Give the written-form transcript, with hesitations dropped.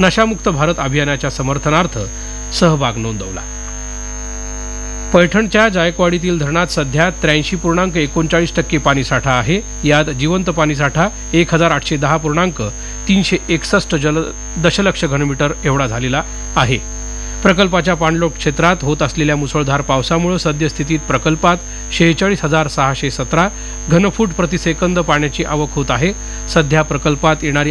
नशामुक्त भारत अभियानाच्या समर्थनार्थ सहभाग नोंदवला. पैठणच्या जायकवाडीतील धरणात सध्या 83.39% पाणीसाठा आहे. यात जिवंत पाणीसाठा 1810.361 दशलक्ष घनमीटर एवढा झालेला आहे. प्रकल्पाच्या पाणलोट क्षेत्रात होत असलेल्या मुसळधार पावसामुळे सद्यस्थितीत प्रकल्पात 46,617 घनफूट प्रतिसेकंद पाण्याची आवक होत आहे. सध्या प्रकल्पात येणारी